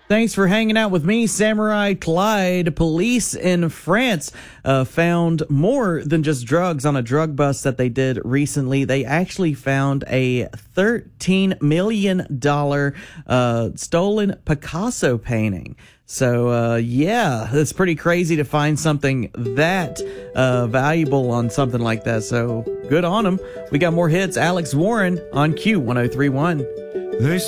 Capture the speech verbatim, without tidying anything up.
Thanks for hanging out with me, Samurai Clyde. Police in France uh, found more than just drugs on a drug bust that they did recently. They actually found a thirteen million dollars uh, stolen Picasso painting. So, uh, yeah, it's pretty crazy to find something that uh, valuable on something like that. So good on them. We got more hits. Alex Warren on Q one oh three point one. They